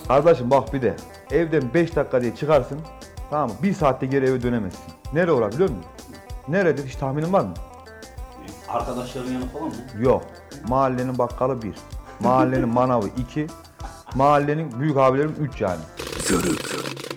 Kardeşim bak bir de evden 5 dakika diye çıkarsın. Tamam mı? 1 saatte geri eve dönemezsin. Nere orası biliyor musun? Neredir? Hiç tahminin var mı? Arkadaşların yanı falan mı? Yok. Mahallenin bakkalı 1. Mahallenin manavı 2. Mahallenin büyük abilerim 3 yani. Zırh.